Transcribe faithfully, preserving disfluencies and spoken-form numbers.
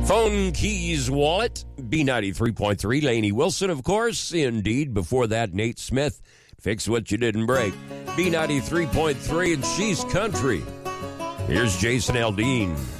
Phone, Keys, Wallet, B ninety-three point three. Lainey Wilson, of course. Indeed, before that, Nate Smith. Fix What You Didn't Break. B ninety-three point three, and she's country. Here's Jason Aldean.